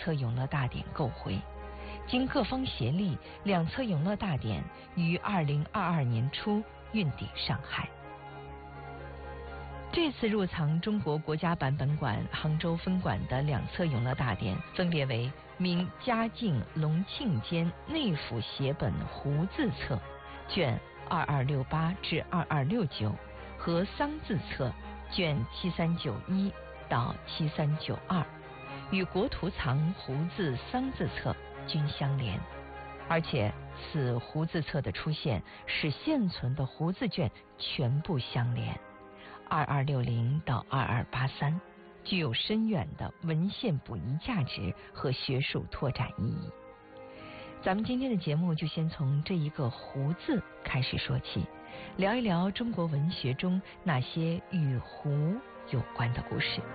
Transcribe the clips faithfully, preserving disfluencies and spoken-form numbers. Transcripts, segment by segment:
侧永乐大典购回。经各方协力，两侧永乐大典于二零二二年初运抵上海。这次入藏中国国家版本馆杭州分馆的两侧永乐大典，分别为明嘉靖、隆庆间内府写本胡字册卷二二六八至二二六九和桑字册卷七三九一到七三九二，与国图藏胡字、桑字册均相连，而且此胡字册的出现使现存的胡字卷全部相连。二二六零到二二八三具有深远的文献补遗价值和学术拓展意义。咱们今天的节目就先从这一个胡字开始说起，聊一聊中国文学中那些与湖有关的故事。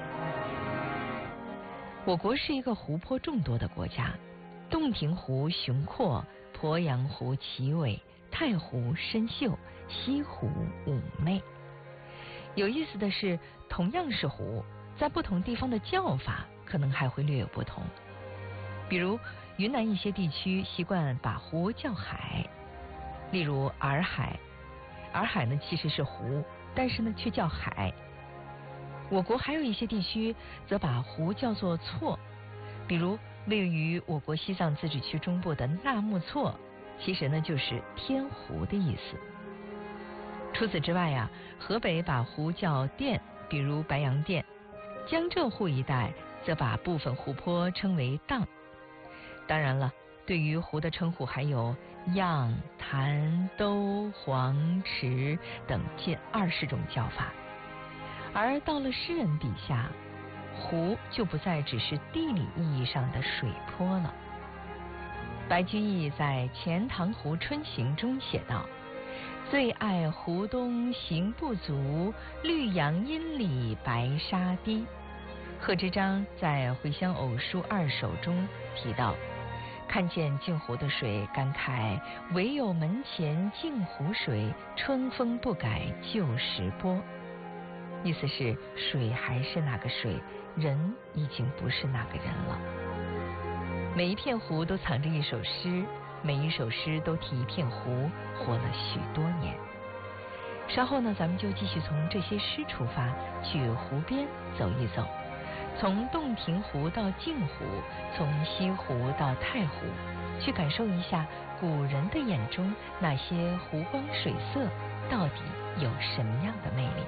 我国是一个湖泊众多的国家，洞庭湖雄阔，鄱阳湖奇伟，太湖深秀，西湖妩媚。有意思的是，同样是湖，在不同地方的叫法可能还会略有不同。比如云南一些地区习惯把湖叫海，例如洱海，洱海呢其实是湖，但是呢却叫海。我国还有一些地区则把湖叫做错，比如位于我国西藏自治区中部的纳木错，其实呢就是天湖的意思。除此之外啊，河北把湖叫滇，比如白洋淀；江浙沪一带则把部分湖泊称为荡。当然了，对于湖的称呼还有漾、潭、兜、黄、池等近二十种叫法。而到了诗人笔下，湖就不再只是地理意义上的水坡了。白居易在《钱塘湖春行》中写道：最爱湖东行不足，绿杨阴里白沙堤。贺知章在《回乡偶书二首》中提到，看见镜湖的水，感慨唯有门前镜湖水，春风不改旧时波。意思是水还是那个水，人已经不是那个人了。每一片湖都藏着一首诗，每一首诗都替一片湖活了许多年。稍后呢，咱们就继续从这些诗出发，去湖边走一走，从洞庭湖到镜湖，从西湖到太湖，去感受一下古人的眼中那些湖光水色到底有什么样的魅力。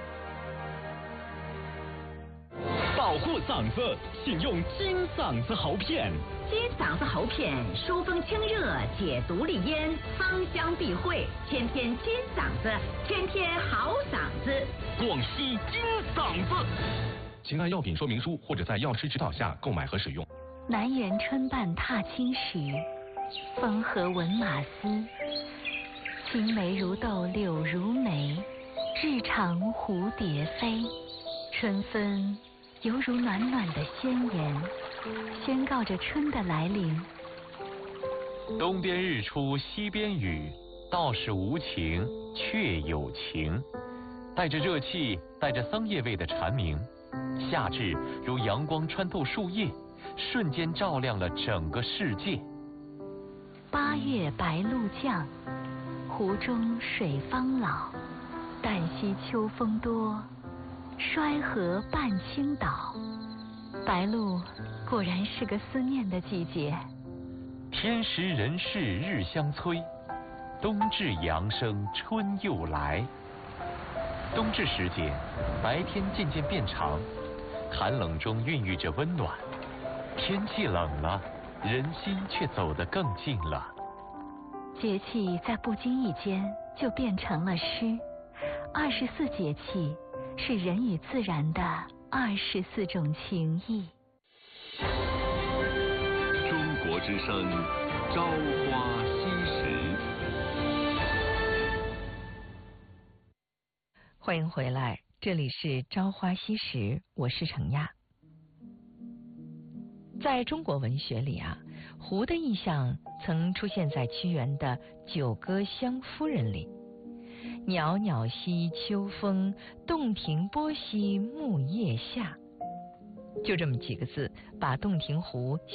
保护嗓子，请用金嗓子喉片。 金嗓子喉片疏风清热，解毒利咽，芳香避秽，天天金嗓子，天天好嗓子。 广西金嗓子。请按药品说明书或者在药师指导下购买和使用。 南园春半踏青时，风和闻马嘶。青梅如豆柳如眉，日长蝴蝶飞。春分犹如暖暖的宣言，宣告着春的来临。 东边日出西边雨，道是无晴却有晴。带着热气，带着桑叶味的蝉鸣，夏至如阳光穿透树叶，瞬间照亮了整个世界。 八月白露降，湖中水方老。旦夕秋风多，衰河半倾倒。白露果然是个思念的季节。 天时人事日相催，冬至阳生春又来。冬至时节，白天渐渐变长，寒冷中孕育着温暖。天气冷了，人心却走得更近了。 节气在不经意间就变成了诗。二十四节气是人与自然的二十四种情谊。 中国之声，朝花夕拾。 欢迎回来，这里是朝花夕拾，我是程亚。在中国文学里啊，湖的意象曾出现在屈原的《九歌湘夫人》里。袅袅兮秋风，洞庭波兮木叶下。就这么几个字，把洞庭湖